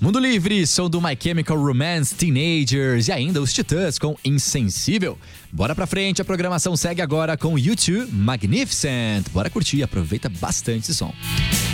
Mundo Livre, som do My Chemical Romance, Teenagers e ainda os Titãs com Insensível. Bora pra frente, a programação segue agora com U2, Magnificent. Bora curtir, aproveita bastante esse som.